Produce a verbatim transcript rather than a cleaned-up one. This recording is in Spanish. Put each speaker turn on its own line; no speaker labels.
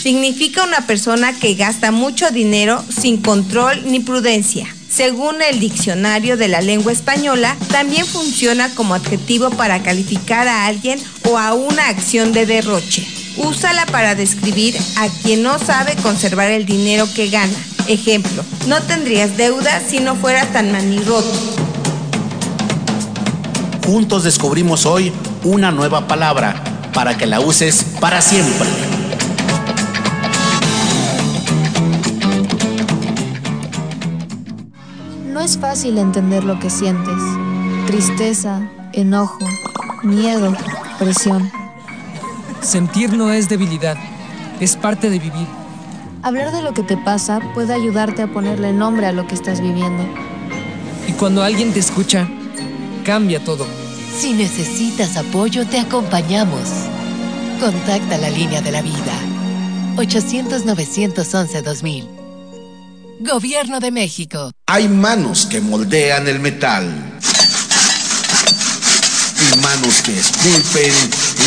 significa una persona que gasta mucho dinero sin control ni prudencia. Según el diccionario de la lengua española, también funciona como adjetivo para calificar a alguien o a una acción de derroche. Úsala para describir a quien no sabe conservar el dinero que gana. Ejemplo, no tendrías deuda si no fueras tan manirroto.
Juntos descubrimos hoy una nueva palabra para que la uses para siempre.
No es fácil entender lo que sientes. Tristeza, enojo, miedo, presión.
Sentir no es debilidad, es parte de vivir.
Hablar de lo que te pasa puede ayudarte a ponerle nombre a lo que estás viviendo.
Y cuando alguien te escucha, cambia todo.
Si necesitas apoyo, te acompañamos. Contacta la línea de la vida. ochocientos, novecientos once, dos mil. Gobierno de México.
Hay manos que moldean el metal y manos que esculpen